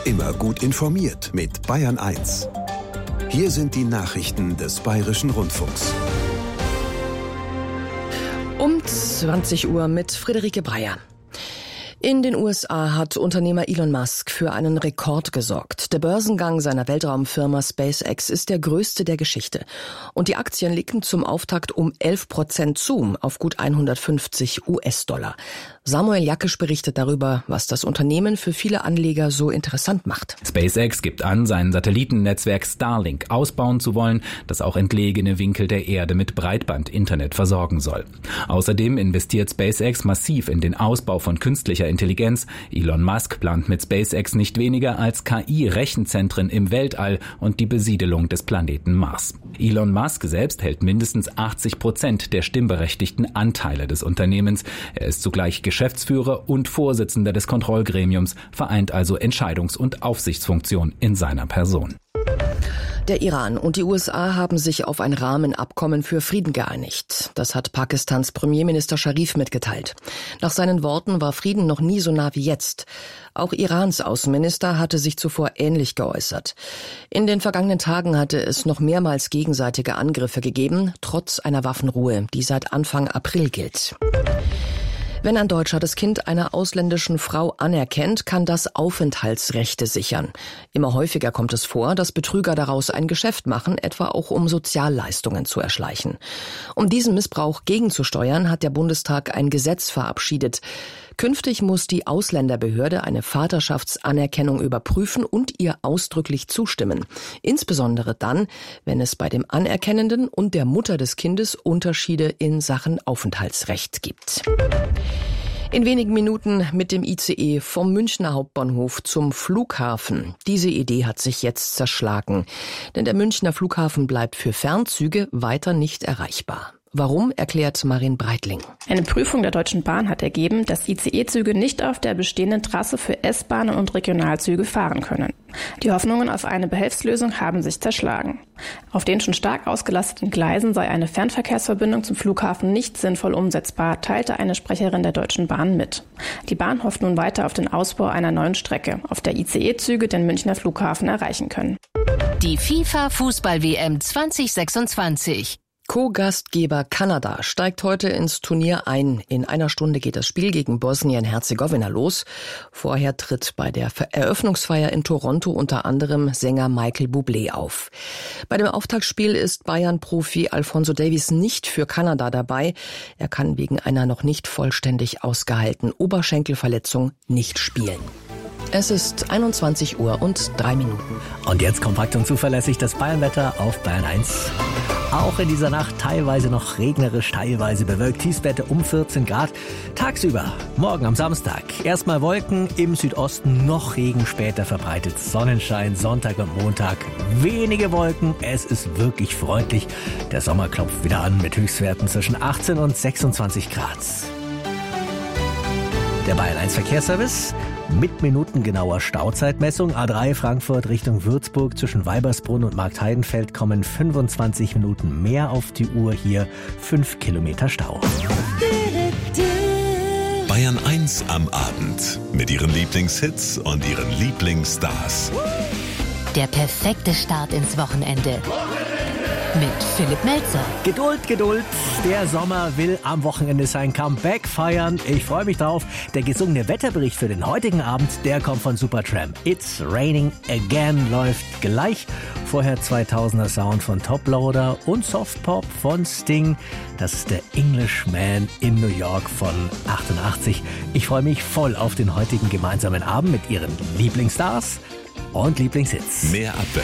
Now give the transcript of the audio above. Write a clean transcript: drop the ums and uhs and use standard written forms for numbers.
Immer gut informiert mit Bayern 1. Hier sind die Nachrichten des Bayerischen Rundfunks. Um 20 Uhr mit Friederike Breyer. In den USA hat Unternehmer Elon Musk für einen Rekord gesorgt. Der Börsengang seiner Weltraumfirma SpaceX ist der größte der Geschichte. Und die Aktien legten zum Auftakt um 11% zu, auf gut 150 US-Dollar. Samuel Jackisch berichtet darüber, was das Unternehmen für viele Anleger so interessant macht. SpaceX gibt an, sein Satellitennetzwerk Starlink ausbauen zu wollen, das auch entlegene Winkel der Erde mit Breitband-Internet versorgen soll. Außerdem investiert SpaceX massiv in den Ausbau von künstlicher Intelligenz. Elon Musk plant mit SpaceX nicht weniger als KI-Rechenzentren im Weltall und die Besiedelung des Planeten Mars. Elon Musk selbst hält mindestens 80% der stimmberechtigten Anteile des Unternehmens. Er ist zugleich Geschäftsführer und Vorsitzender des Kontrollgremiums, vereint also Entscheidungs- und Aufsichtsfunktion in seiner Person. Der Iran und die USA haben sich auf ein Rahmenabkommen für Frieden geeinigt. Das hat Pakistans Premierminister Scharif mitgeteilt. Nach seinen Worten war Frieden noch nie so nah wie jetzt. Auch Irans Außenminister hatte sich zuvor ähnlich geäußert. In den vergangenen Tagen hatte es noch mehrmals gegenseitige Angriffe gegeben, trotz einer Waffenruhe, die seit Anfang April gilt. Wenn ein Deutscher das Kind einer ausländischen Frau anerkennt, kann das Aufenthaltsrechte sichern. Immer häufiger kommt es vor, dass Betrüger daraus ein Geschäft machen, etwa auch um Sozialleistungen zu erschleichen. Um diesen Missbrauch gegenzusteuern, hat der Bundestag ein Gesetz verabschiedet. Künftig muss die Ausländerbehörde eine Vaterschaftsanerkennung überprüfen und ihr ausdrücklich zustimmen. Insbesondere dann, wenn es bei dem Anerkennenden und der Mutter des Kindes Unterschiede in Sachen Aufenthaltsrecht gibt. In wenigen Minuten mit dem ICE vom Münchner Hauptbahnhof zum Flughafen. Diese Idee hat sich jetzt zerschlagen, denn der Münchner Flughafen bleibt für Fernzüge weiter nicht erreichbar. Warum, erklärt Marin Breitling. Eine Prüfung der Deutschen Bahn hat ergeben, dass ICE-Züge nicht auf der bestehenden Trasse für S-Bahnen und Regionalzüge fahren können. Die Hoffnungen auf eine Behelfslösung haben sich zerschlagen. Auf den schon stark ausgelasteten Gleisen sei eine Fernverkehrsverbindung zum Flughafen nicht sinnvoll umsetzbar, teilte eine Sprecherin der Deutschen Bahn mit. Die Bahn hofft nun weiter auf den Ausbau einer neuen Strecke, auf der ICE-Züge den Münchner Flughafen erreichen können. Die FIFA-Fußball-WM 2026. Co-Gastgeber Kanada steigt heute ins Turnier ein. In einer Stunde geht das Spiel gegen Bosnien-Herzegowina los. Vorher tritt bei der Eröffnungsfeier in Toronto unter anderem Sänger Michael Bublé auf. Bei dem Auftaktspiel ist Bayern-Profi Alphonso Davies nicht für Kanada dabei. Er kann wegen einer noch nicht vollständig ausgeheilten Oberschenkelverletzung nicht spielen. Es ist 21 Uhr und 3 Minuten. Und jetzt kompakt und zuverlässig das Bayernwetter auf Bayern 1. Auch in dieser Nacht teilweise noch regnerisch, teilweise bewölkt. Tiefstwerte um 14 Grad. Tagsüber, morgen am Samstag, erstmal Wolken, im Südosten noch Regen, später verbreitet Sonnenschein, Sonntag und Montag wenige Wolken. Es ist wirklich freundlich. Der Sommer klopft wieder an mit Höchstwerten zwischen 18 und 26 Grad. Der Bayern 1 Verkehrsservice mit minutengenauer Stauzeitmessung. A3 Frankfurt Richtung Würzburg zwischen Weibersbrunn und Marktheidenfeld kommen 25 Minuten mehr auf die Uhr. Hier 5 Kilometer Stau. Bayern 1 am Abend mit ihren Lieblingshits und ihren Lieblingsstars. Der perfekte Start ins Wochenende. Mit Philipp Melzer. Geduld, Geduld. Der Sommer will am Wochenende sein Comeback feiern. Ich freue mich drauf. Der gesungene Wetterbericht für den heutigen Abend, der kommt von Supertramp. It's Raining Again läuft gleich. Vorher 2000er Sound von Toploader und Softpop von Sting. Das ist der Englishman in New York von 88. Ich freue mich voll auf den heutigen gemeinsamen Abend mit ihren Lieblingsstars und Lieblingshits. Mehr Abwechslung.